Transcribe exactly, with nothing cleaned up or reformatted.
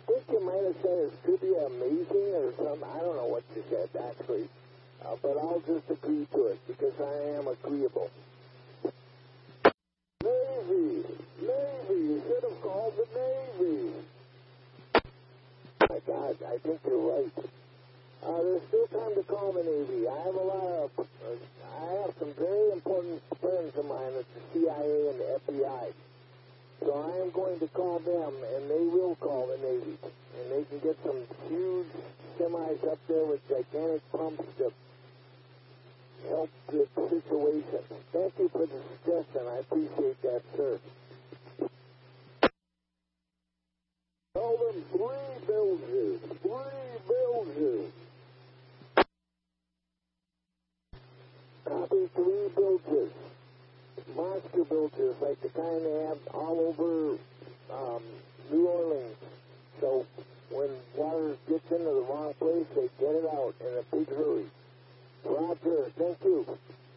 think you might have said it's to be amazing or something. I don't know what you said, actually. Uh, but I'll just agree to it because I am agreeable. Navy! Navy! You should have called the Navy! My God, I think you're right. Uh, there's still time to call the Navy. I have a lot of... Uh, I have some very important friends of mine at the C I A and the F B I. So I am going to call them, and they will call the Navy. And they can get some huge semis up there with gigantic pumps to help the situation. Thank you for the suggestion. I appreciate that, sir. Tell them three bilges. Three bilges. Copy three bilges. Monster bilges, like the kind they have all over um, New Orleans. So when water gets into the wrong place, they get it out in a big hurry. Roger, thank you.